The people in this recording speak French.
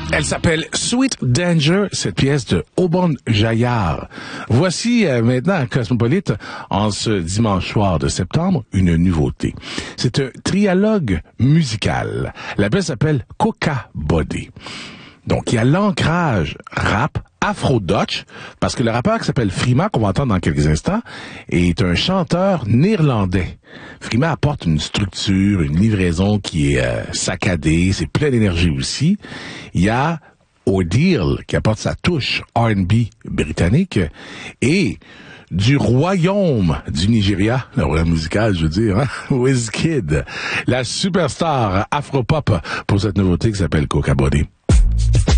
Elle s'appelle Sweet Danger, cette pièce de Obon Jayar. Voici maintenant à Cosmopolite, en ce dimanche soir de septembre, une nouveauté. C'est un trialogue musical. La pièce s'appelle Coca Body. Donc, il y a l'ancrage rap afro-dutch, parce que le rappeur qui s'appelle Frima, qu'on va entendre dans quelques instants, est un chanteur néerlandais. Frima apporte une structure, une livraison qui est saccadée, c'est plein d'énergie aussi. Il y a Ordeal qui apporte sa touche R&B britannique et du royaume du Nigeria, le royaume musical, je veux dire, hein? Wizkid, la superstar afro-pop pour cette nouveauté qui s'appelle Coca Body.